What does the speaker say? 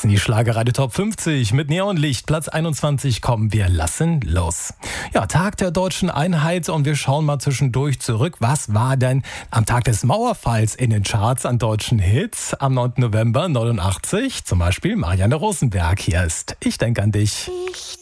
Das sind die Schlagerradio Top 50 mit Neonlicht. Platz 21 kommen wir lassen los. Ja, Tag der deutschen Einheit und wir schauen mal zwischendurch zurück. Was war denn am Tag des Mauerfalls in den Charts an deutschen Hits am 9. November 89? Zum Beispiel Marianne Rosenberg. Hier ist Ich denk an dich. Ich